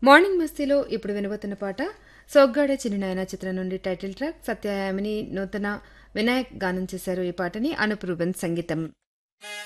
Morning మస్తీలో ఇప్పుడు వినబోతున్న పాట సోగ్గాడే చిన్ననాయన చిత్రం నుండి టైటిల్ ట్రాక్ సత్యయామిని నూతన వినాయక్ గానం చేశారు. ఈ పాటని అనూప్ రూబెన్స్ సంగీతం.